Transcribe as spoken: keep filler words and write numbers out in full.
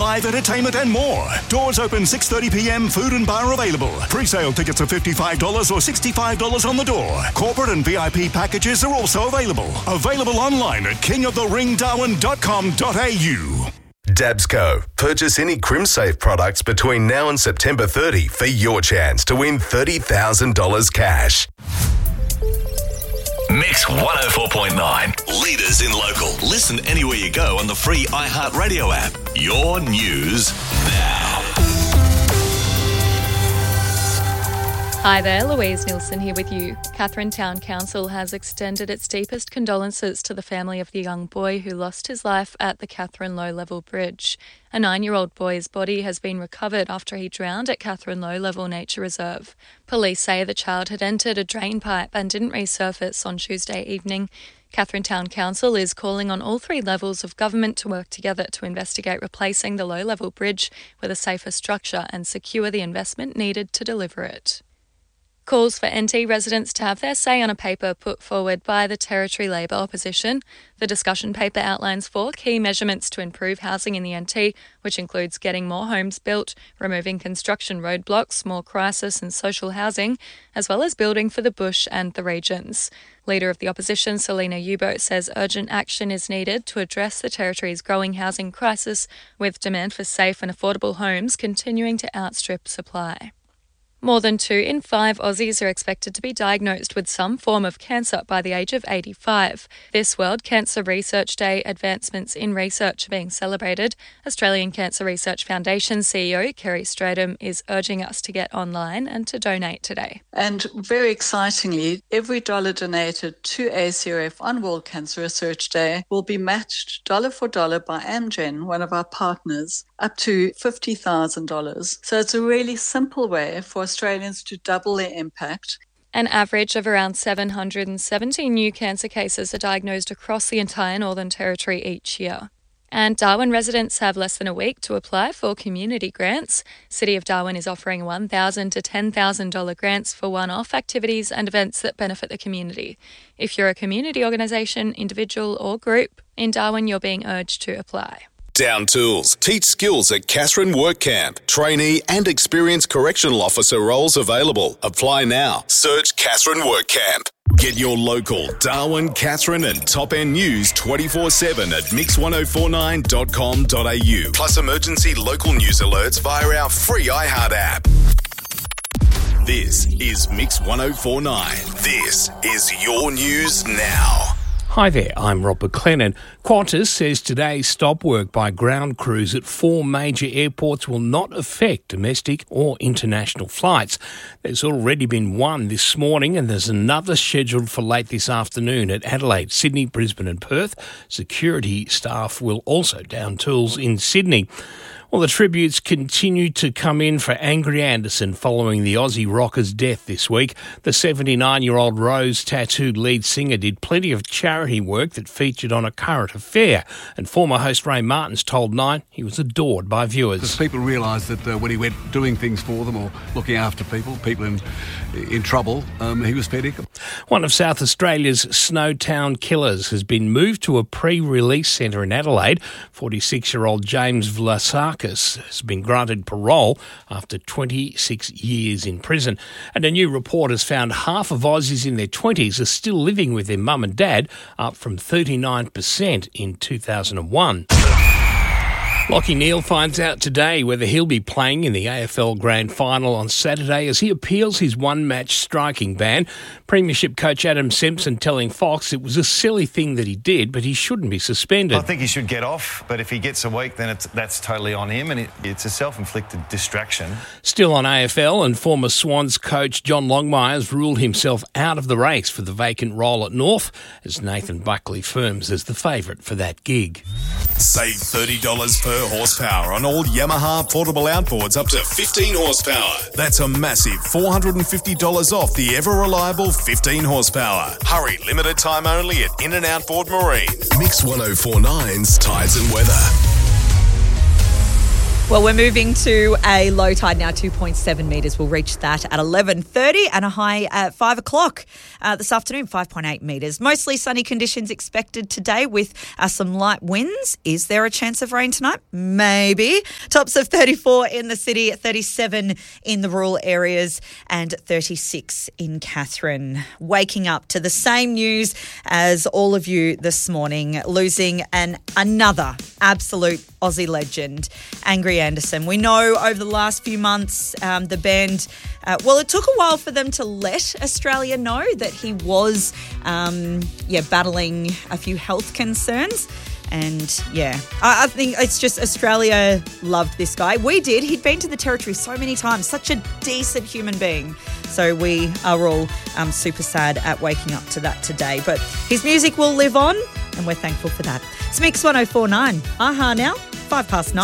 live entertainment and more. Doors open six thirty p.m, food and bar available. Pre-sale tickets are fifty-five dollars or sixty-five dollars on the door. Corporate and V I P packages are also available. Available online at king of the ring darwin dot com dot a u. Dabsco. Purchase any CrimSafe products between now and September thirtieth for your chance to win thirty thousand dollars cash. Mix one oh four point nine. Leaders in local. Listen anywhere you go on the free iHeartRadio app. Your news now. Hi there, Louise Nielsen here with you. Katherine Town Council has extended its deepest condolences to the family of the young boy who lost his life at the Katherine Low Level Bridge. A nine-year-old boy's body has been recovered after he drowned at Katherine Low Level Nature Reserve. Police say the child had entered a drain pipe and didn't resurface on Tuesday evening. Katherine Town Council is calling on all three levels of government to work together to investigate replacing the low-level bridge with a safer structure and secure the investment needed to deliver it. Calls for N T residents to have their say on a paper put forward by the Territory Labor opposition. The discussion paper outlines four key measurements to improve housing in the N T, which includes getting more homes built, removing construction roadblocks, more crisis and social housing, as well as building for the bush and the regions. Leader of the opposition, Selina Yubo, says urgent action is needed to address the Territory's growing housing crisis, with demand for safe and affordable homes continuing to outstrip supply. More than two in five Aussies are expected to be diagnosed with some form of cancer by the age of eighty-five. This World Cancer Research Day, advancements in research are being celebrated. Australian Cancer Research Foundation C E O Kerry Stradham is urging us to get online and to donate today. And very excitingly, every dollar donated to A C R F on World Cancer Research Day will be matched dollar for dollar by Amgen, one of our partners, up to fifty thousand dollars. So it's a really simple way for Australians to double their impact. An average of around seven hundred seventy new cancer cases are diagnosed across the entire Northern Territory each year. And Darwin residents have less than a week to apply for community grants. City of Darwin is offering one thousand dollars to ten thousand dollars grants for one-off activities and events that benefit the community. If you're a community organisation, individual or group in Darwin, you're being urged to apply. Down Tools. Teach skills at Katherine Work Camp. Trainee and experienced correctional officer roles available. Apply now. Search Katherine Work Camp. Get your local Darwin, Katherine and Top End news twenty-four seven at mix ten forty-nine dot com dot a u. Plus emergency local news alerts via our free iHeart app. This is Mix ten forty-nine. This is your news now. Hi there, I'm Rob McLennan. Qantas says today's stop work by ground crews at four major airports will not affect domestic or international flights. There's already been one this morning and there's another scheduled for late this afternoon at Adelaide, Sydney, Brisbane and Perth. Security staff will also down tools in Sydney. Well, the tributes continue to come in for Angry Anderson following the Aussie rocker's death this week. The seventy-nine-year-old Rose-tattooed lead singer did plenty of charity work that featured on A Current Affair, and former host Ray Martins told Nine he was adored by viewers. Because people realised that uh, when he went doing things for them or looking after people, people in in trouble, um, he was fair dinkum. One of South Australia's Snowtown killers has been moved to a pre-release centre in Adelaide. forty-six-year-old James Vlasakis has been granted parole after twenty-six years in prison. And a new report has found half of Aussies in their twenties are still living with their mum and dad, up from thirty-nine percent in two thousand one. Lachie Neale finds out today whether he'll be playing in the A F L Grand Final on Saturday as he appeals his one-match striking ban. Premiership coach Adam Simpson telling Fox it was a silly thing that he did, but he shouldn't be suspended. I think he should get off, but if he gets a week, then it's, that's totally on him, and it, it's a self-inflicted distraction. Still on A F L, and former Swans coach John Longmire's ruled himself out of the race for the vacant role at North, as Nathan Buckley firms as the favourite for that gig. Save thirty dollars per horsepower on all Yamaha portable outboards up to fifteen horsepower. That's a massive four hundred fifty dollars off the ever-reliable fifteen horsepower. Hurry, limited time only at In and Outboard Marine. Mix ten forty-nine's Tides and Weather. Well, we're moving to a low tide now, two point seven metres. We'll reach that at eleven thirty and a high at five o'clock uh, this afternoon, five point eight metres. Mostly sunny conditions expected today with uh, some light winds. Is there a chance of rain tonight? Maybe. Tops of thirty-four in the city, thirty-seven in the rural areas and thirty-six in Katherine. Waking up to the same news as all of you this morning, losing an another absolute Aussie legend, Angry Anderson. We know over the last few months, um, the band, uh, well, it took a while for them to let Australia know that he was, um, yeah, battling a few health concerns. And, yeah, I, I think it's just Australia loved this guy. We did. He'd been to the Territory so many times. Such a decent human being. So we are all um, super sad at waking up to that today. But his music will live on, and we're thankful for that. It's Mix one oh four point nine. Aha now, five past nine.